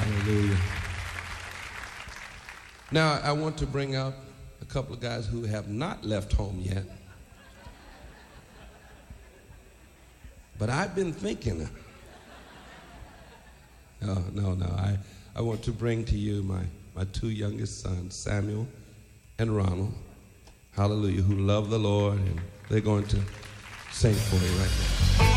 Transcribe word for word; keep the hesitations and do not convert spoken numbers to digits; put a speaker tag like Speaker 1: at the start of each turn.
Speaker 1: Hallelujah. Now, I want to bring out a couple of guys who have not left home yet. But I've been thinking. No, no, no. I, I want to bring to you my, my two youngest sons, Samuel and Ronald. Hallelujah, who love the Lord, and they're going to sing for you right now.